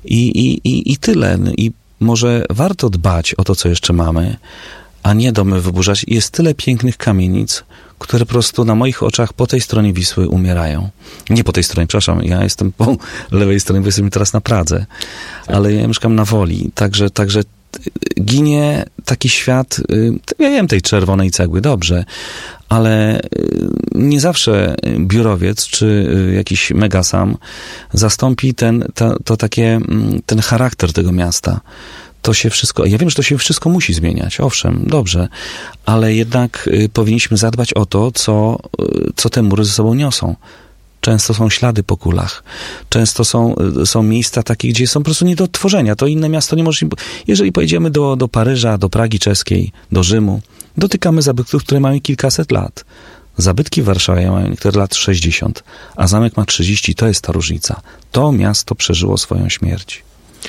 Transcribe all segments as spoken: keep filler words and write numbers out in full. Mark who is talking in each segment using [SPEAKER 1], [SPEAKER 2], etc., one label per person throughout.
[SPEAKER 1] I, i, i, i tyle. I może warto dbać o to, co jeszcze mamy, a nie domy wyburzać. Jest tyle pięknych kamienic, które po prostu na moich oczach po tej stronie Wisły umierają. Nie po tej stronie, przepraszam, ja jestem po lewej stronie, bo jestem teraz na Pradze, ale ja mieszkam na Woli, także, także ginie taki świat, ja wiem, tej czerwonej cegły, dobrze, ale nie zawsze biurowiec czy jakiś megasam zastąpi ten, to, to takie, ten charakter tego miasta. To się wszystko, ja wiem, że to się wszystko musi zmieniać, owszem, dobrze, ale jednak powinniśmy zadbać o to, co, co te mury ze sobą niosą. Często są ślady po kulach. Często są, są miejsca takie, gdzie są po prostu nie do odtworzenia. To inne miasto nie może... Jeżeli pojedziemy do, do Paryża, do Pragi czeskiej, do Rzymu, dotykamy zabytków, które mają kilkaset lat. Zabytki w Warszawie mają niektóre lat sześćdziesiąt, a zamek ma trzydzieści. To jest ta różnica. To miasto przeżyło swoją śmierć.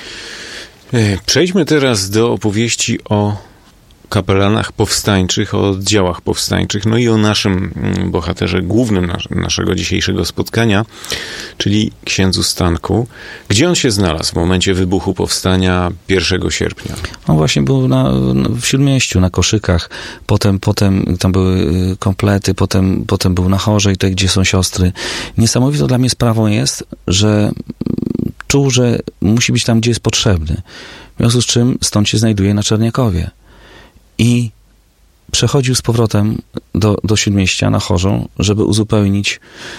[SPEAKER 2] Przejdźmy teraz do opowieści o kapelanach powstańczych, o oddziałach powstańczych, no i o naszym bohaterze głównym nas- naszego dzisiejszego spotkania, czyli księdzu Stanku. Gdzie on się znalazł w momencie wybuchu powstania pierwszego sierpnia?
[SPEAKER 1] On właśnie był na, w Śródmieściu, na Koszykach, potem, potem tam były komplety, potem, potem był na Chorzej, tutaj gdzie są siostry. Niesamowitą dla mnie sprawą jest, że czuł, że musi być tam, gdzie jest potrzebny. W związku z czym stąd się znajduje na Czerniakowie. I przechodził z powrotem do, do Śródmieścia na Chorzą, żeby uzupełnić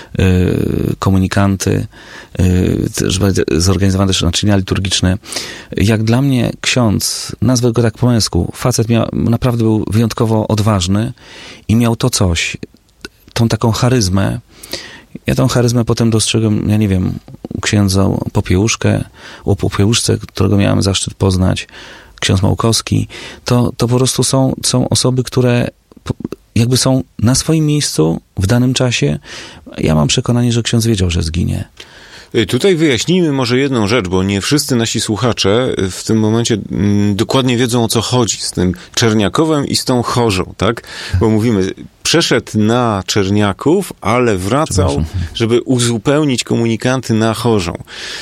[SPEAKER 1] y, komunikanty, y, żeby zorganizowane też naczynia liturgiczne. Jak dla mnie ksiądz, nazwę go tak po męsku, facet miał, naprawdę był wyjątkowo odważny i miał to coś, tą taką charyzmę. Ja tą charyzmę potem dostrzegłem, ja nie wiem, u księdza Popiełuszkę, u Popiełuszce, którego miałem zaszczyt poznać, ksiądz Małkowski, to, to po prostu są, są osoby, które jakby są na swoim miejscu w danym czasie. Ja mam przekonanie, że ksiądz wiedział, że zginie.
[SPEAKER 2] Tutaj wyjaśnijmy może jedną rzecz, bo nie wszyscy nasi słuchacze w tym momencie mm, dokładnie wiedzą, o co chodzi z tym Czerniakowem i z tą Chorzą, tak? Bo mówimy, przeszedł na Czerniaków, ale wracał, żeby uzupełnić komunikanty na Chorzą.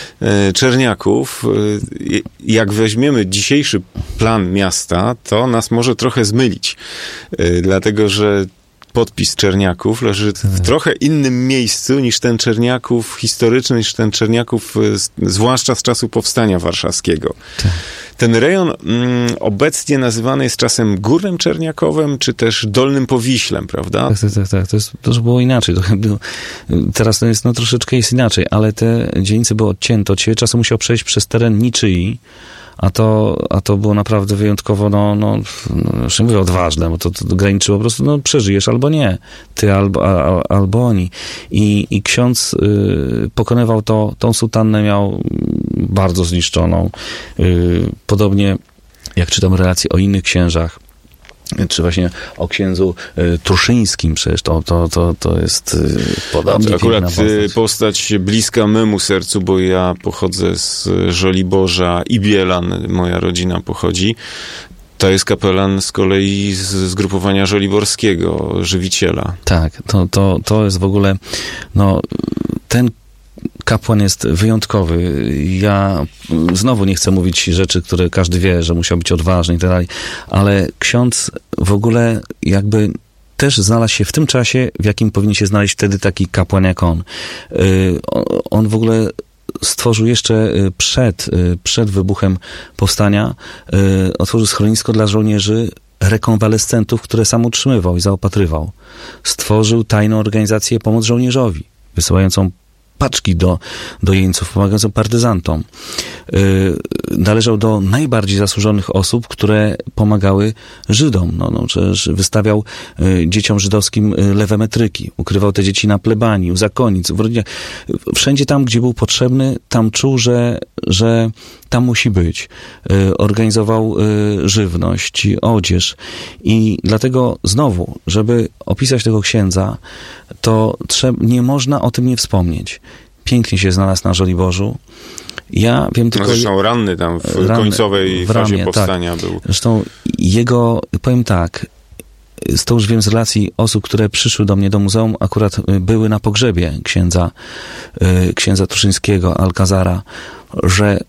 [SPEAKER 2] Czerniaków, jak weźmiemy dzisiejszy plan miasta, to nas może trochę zmylić, dlatego że podpis Czerniaków leży w trochę innym miejscu niż ten Czerniaków historyczny, niż ten Czerniaków zwłaszcza z czasu powstania warszawskiego. Ten rejon mm, obecnie nazywany jest czasem Górnym Czerniakowem, czy też Dolnym Powiślem, prawda?
[SPEAKER 1] Tak, tak, tak. tak. To, jest, to już było inaczej. To było, teraz to jest, no troszeczkę jest inaczej, ale te dzielnice były odcięte od siebie. Czasem musiał przejść przez teren niczyi, a to, a to było naprawdę wyjątkowo, no, no, no już nie mówię odważne, bo to, to graniczyło po prostu, no przeżyjesz albo nie, ty albo, a, albo oni. I, i ksiądz y, pokonywał to, tą sutannę miał bardzo zniszczoną. Y, podobnie jak czytam relacje o innych księżach, czy właśnie o księdzu y, Truszyńskim, przecież to, to, to, to jest y, podobnie.
[SPEAKER 2] To akurat postać. postać bliska memu sercu, bo ja pochodzę z Żoliborza i Bielan, moja rodzina pochodzi. To jest kapelan z kolei z zgrupowania żoliborskiego, Żywiciela.
[SPEAKER 1] Tak, to, to, to jest w ogóle, no, ten kapłan jest wyjątkowy. Ja znowu nie chcę mówić rzeczy, które każdy wie, że musiał być odważny i tak dalej, ale ksiądz w ogóle jakby też znalazł się w tym czasie, w jakim powinien się znaleźć wtedy taki kapłan jak on. On w ogóle stworzył jeszcze przed, przed wybuchem powstania, otworzył schronisko dla żołnierzy rekonwalescentów, które sam utrzymywał i zaopatrywał. Stworzył tajną organizację Pomoc Żołnierzowi, wysyłającą paczki do, do jeńców, pomagającą partyzantom. Yy, należał do najbardziej zasłużonych osób, które pomagały Żydom. No, no, przecież wystawiał y, dzieciom żydowskim y, lewe metryki. Ukrywał te dzieci na plebanii, u zakonic, w rodzinach. Wszędzie tam, gdzie był potrzebny, tam czuł, że, że tam musi być. Y, organizował y, żywność, odzież. I dlatego znowu, żeby opisać tego księdza, to trzeba, nie można o tym nie wspomnieć. Pięknie się znalazł na Żoliborzu. Ja wiem tylko...
[SPEAKER 2] No zresztą ranny tam w ranny, końcowej w fazie ramię, powstania tak. był. Zresztą
[SPEAKER 1] jego, powiem tak, to już wiem z relacji osób, które przyszły do mnie do muzeum, akurat były na pogrzebie księdza, księdza Truszyńskiego, Alcazara, że